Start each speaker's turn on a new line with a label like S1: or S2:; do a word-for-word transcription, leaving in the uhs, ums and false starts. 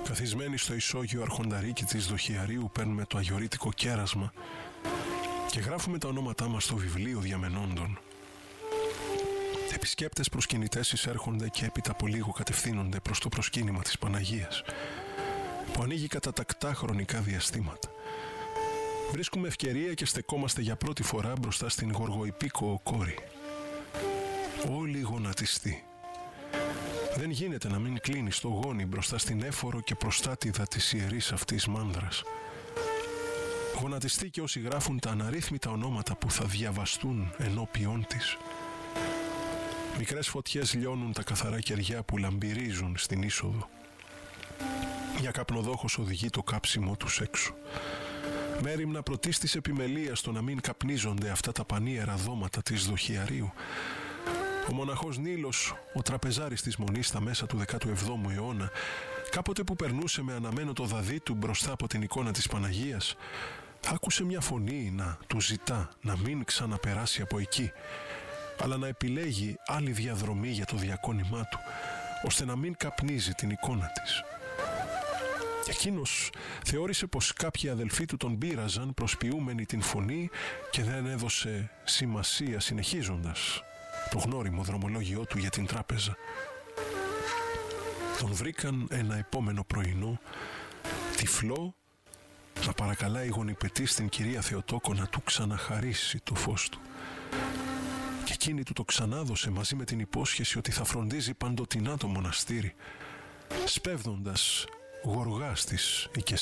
S1: Καθισμένοι στο ισόγειο αρχονταρίκι της Δοχιαρίου παίρνουμε το αγιορείτικο κέρασμα και γράφουμε τα ονόματά μας στο βιβλίο διαμενόντων. Επισκέπτες προσκυνητές εισέρχονται και έπειτα από λίγο κατευθύνονται προς το προσκύνημα της Παναγίας, που ανοίγει κατά τακτά χρονικά διαστήματα. Βρίσκουμε ευκαιρία και στεκόμαστε για πρώτη φορά μπροστά στην γοργοϊπίκο κόρη. Όλοι γονατιστοί. Δεν γίνεται να μην κλείνει το γόνι μπροστά στην έφορο και προστάτηδα της ιερής αυτής μάνδρας. Γονατιστοί και όσοι γράφουν τα αναρρύθμιτα ονόματα που θα διαβαστούν ενώπιόν της. Μικρές φωτιές λιώνουν τα καθαρά κεριά που λαμπυρίζουν στην είσοδο. Μια καπνοδόχος οδηγεί το κάψιμο τους έξω. Μέριμνα πρωτής της επιμελίας στο να μην καπνίζονται αυτά τα πανίερα δώματα της Δοχιαρίου. Ο μοναχός Νίλος, ο τραπεζάρης της Μονής στα μέσα του δέκατου εβδόμου αιώνα, κάποτε που περνούσε με αναμένο το δαδί του μπροστά από την εικόνα της Παναγίας, άκουσε μια φωνή να του ζητά να μην ξαναπεράσει από εκεί, αλλά να επιλέγει άλλη διαδρομή για το διακόνημά του, ώστε να μην καπνίζει την εικόνα της. Εκείνος θεώρησε πως κάποιοι αδελφοί του τον πείραζαν προσποιούμενοι την φωνή και δεν έδωσε σημασία, συνεχίζοντας το γνώριμο δρομολόγιό του για την τράπεζα. Τον βρήκαν ένα επόμενο πρωινό τυφλό να παρακαλάει γονιπετή στην κυρία Θεοτόκο να του ξαναχαρίσει το φως του. Και εκείνη του το ξανάδωσε μαζί με την υπόσχεση ότι θα φροντίζει παντοτινά το μοναστήρι, σπέβδοντας γοργά στις οικεσίες